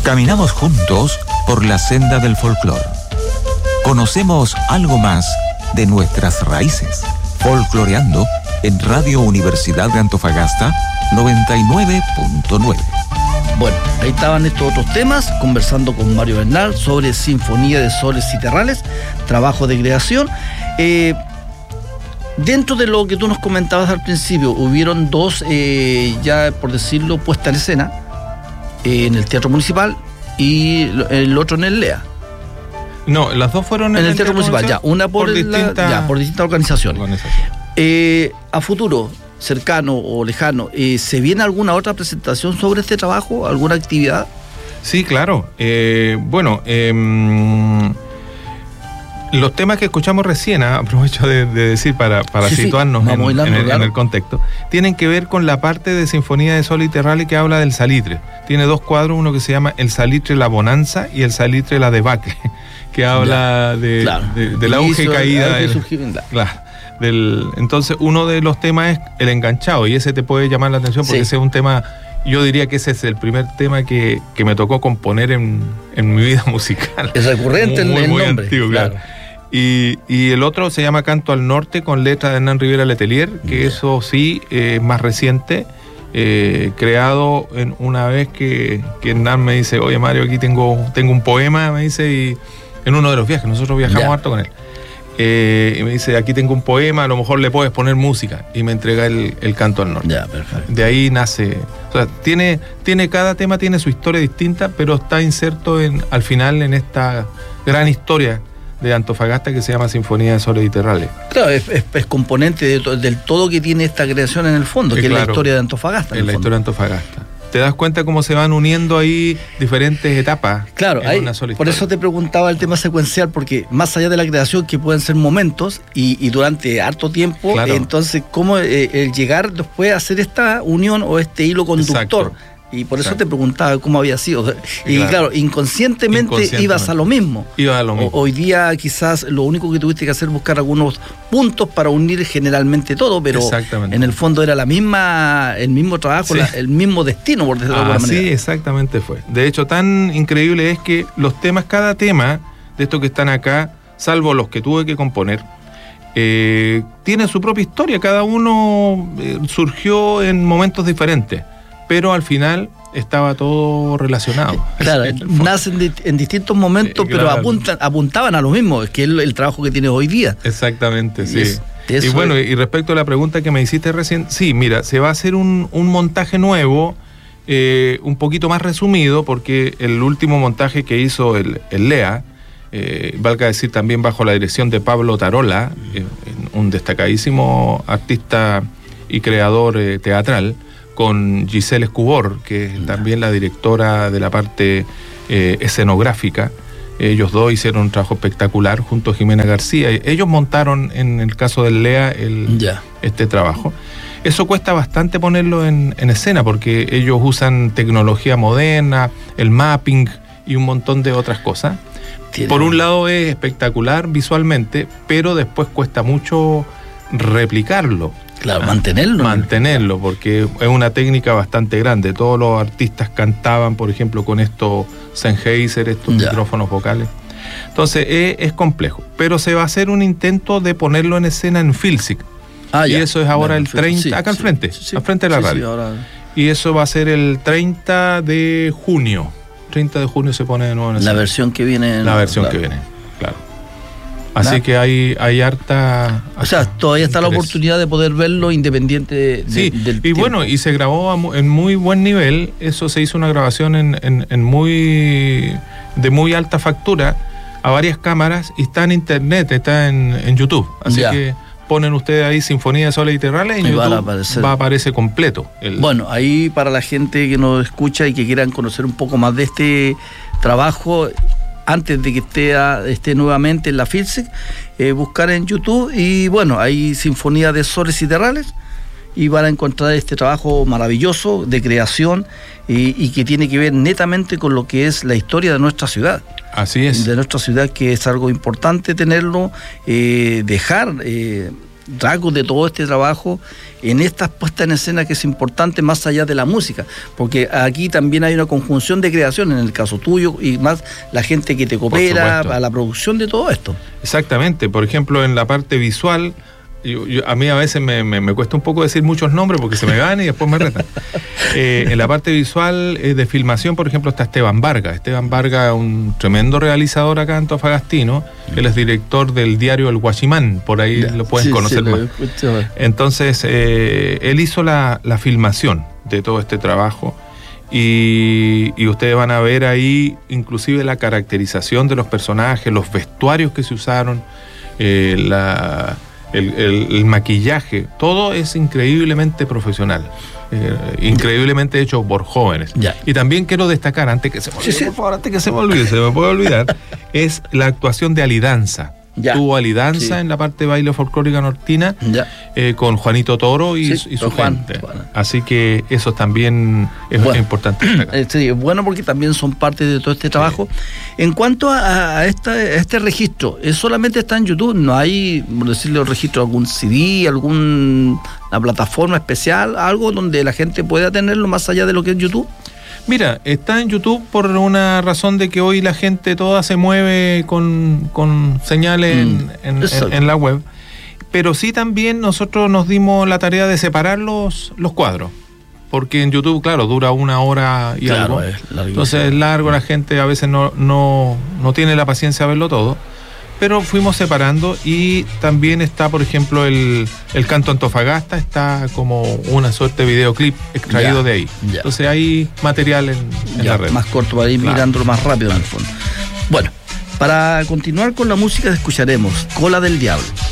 Caminamos juntos por la senda del folclore. Conocemos algo más de nuestras raíces. Folcloreando en Radio Universidad de Antofagasta 99.9. Bueno, ahí estaban estos otros temas, conversando con Mario Bernal sobre Sinfonía de Soles y Terrales, trabajo de creación. Dentro de lo que tú nos comentabas al principio, hubieron dos, ya por decirlo, puesta en escena, en el Teatro Municipal y el otro en el LEA. No, las dos fueron en el Teatro Municipal, ya, una por distintas organizaciones. A futuro, cercano o lejano, ¿se viene alguna otra presentación sobre este trabajo, alguna actividad? Sí, claro. Los temas que escuchamos recién, aprovecho de decir para situarnos en el contexto, tienen que ver con la parte de Sinfonía de Soles y Terrales que habla del salitre. Tiene dos cuadros, uno que se llama El Salitre la Bonanza y El Salitre la Debacle, que habla del auge y caída. Entonces, uno de los temas es el enganchado, y ese te puede llamar la atención porque ese es un tema. Yo diría que ese es el primer tema que me tocó componer en mi vida musical. Es recurrente el nombre. Antiguo, claro. Y el otro se llama Canto al Norte, con letra de Hernán Rivera Letelier, que eso sí es más reciente, creado en una vez que Hernán me dice: oye, Mario, aquí tengo un poema, me dice, y en uno de los viajes, nosotros viajamos harto con él. Y me dice: aquí tengo un poema, a lo mejor le puedes poner música, y me entrega el Canto al Norte. Perfecto. De ahí nace, o sea, cada tema tiene su historia distinta, pero está inserto al final en esta gran historia de Antofagasta que se llama Sinfonía de Soles y Terrales. Claro, es componente del todo que tiene esta creación en el fondo, que es la historia de Antofagasta. Es la historia de Antofagasta. Te das cuenta cómo se van uniendo ahí diferentes etapas. Claro, por eso te preguntaba el tema secuencial, porque más allá de la creación, que pueden ser momentos y durante harto tiempo, entonces cómo el llegar después a hacer esta unión o este hilo conductor. Exacto. Y por eso te preguntaba cómo había sido. Y claro, inconscientemente ibas a lo mismo. Hoy día quizás lo único que tuviste que hacer es buscar algunos puntos para unir generalmente todo, pero en el fondo era el mismo trabajo, el mismo destino, por decirlo de alguna manera. Sí, exactamente fue. De hecho, tan increíble es que cada tema de estos que están acá, salvo los que tuve que componer, tiene su propia historia. Cada uno surgió en momentos diferentes, pero al final estaba todo relacionado. Claro, nacen en distintos momentos, pero apuntaban a lo mismo, que es el trabajo que tienes hoy día. Exactamente, sí. Y bueno, y respecto a la pregunta que me hiciste recién, sí, mira, se va a hacer un montaje nuevo, un poquito más resumido, porque el último montaje que hizo el LEA, valga decir también bajo la dirección de Pablo Tarola, un destacadísimo artista y creador teatral, con Giselle Escubor, que es también la directora de la parte escenográfica. Ellos dos hicieron un trabajo espectacular junto a Jimena García. Ellos montaron, en el caso del LEA, este trabajo. Eso cuesta bastante ponerlo en escena, porque ellos usan tecnología moderna, el mapping y un montón de otras cosas. Por un lado es espectacular visualmente, pero después cuesta mucho replicarlo. Claro, mantenerlo, porque es una técnica bastante grande. Todos los artistas cantaban, por ejemplo, con estos Sennheiser, estos micrófonos vocales. Entonces es complejo, pero se va a hacer un intento de ponerlo en escena en Filsic. Y eso es ahora el 30, acá al frente, al frente de la radio. Y eso va a ser el 30 de junio. 30 de junio se pone de nuevo en escena. La versión que viene. Claro. Así que hay harta. O sea, todavía está la oportunidad de poder verlo independiente del tiempo. Bueno, y se grabó en muy buen nivel. Eso se hizo una grabación de muy alta factura a varias cámaras, y está en internet, está en YouTube. Así que ponen ustedes ahí Sinfonía de Soles y Terrales, y en YouTube va a aparecer completo. Bueno, ahí para la gente que nos escucha y que quieran conocer un poco más de este trabajo, antes de que esté nuevamente en la Filsic, buscar en YouTube, y bueno, hay Sinfonía de Soles y Terrales, y van a encontrar este trabajo maravilloso de creación y que tiene que ver netamente con lo que es la historia de nuestra ciudad. Así es. De nuestra ciudad, que es algo importante tenerlo, dejar rasgos de todo este trabajo en esta puesta en escena que es importante más allá de la música, porque aquí también hay una conjunción de creación en el caso tuyo y más la gente que te coopera a la producción de todo esto. Exactamente, por ejemplo en la parte visual, a mí a veces me cuesta un poco decir muchos nombres porque se me van y después me retan. En la parte visual de filmación, por ejemplo, está Esteban Vargas. Esteban Vargas, un tremendo realizador acá antofagastino. Él es director del diario El Guachimán, por ahí lo pueden conocer más. Entonces, él hizo la filmación de todo este trabajo y ustedes van a ver ahí inclusive la caracterización de los personajes, los vestuarios que se usaron, el maquillaje, todo es increíblemente profesional, increíblemente hecho por jóvenes. Y también quiero destacar, antes que se me olvide, por favor, antes que se me olvide, se me puede olvidar, es la actuación de Alidanza. Tuvo Alidanza en la parte de baile folclórica nortina con Juanito Toro y su gente. Así que eso también es importante destacar. Sí, es bueno porque también son parte de todo este trabajo. En cuanto a este registro, ¿solamente está en YouTube? ¿No hay, por decirle, registro algún CD, alguna plataforma especial, algo donde la gente pueda tenerlo más allá de lo que es YouTube? Mira, está en YouTube por una razón de que hoy la gente toda se mueve con señales en la web, pero sí también nosotros nos dimos la tarea de separar los cuadros, porque en YouTube, claro, dura 1 hora y algo, entonces es largo, la gente a veces no tiene la paciencia de verlo todo, pero fuimos separando y también está, por ejemplo, el Canto Antofagasta, está como una suerte de videoclip extraído de ahí. Entonces hay material en la red. Más corto para ir mirándolo más rápido en el fondo. Bueno, para continuar con la música escucharemos Cola del Diablo.